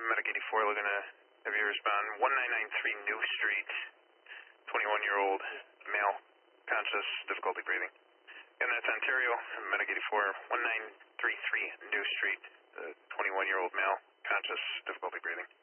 Medic 84 looking to have you respond. 1993 New Street, 21-year-old male, conscious, difficulty breathing. And that's Ontario, Medic 84, 1933 New Street, 21-year-old male, conscious, difficulty breathing.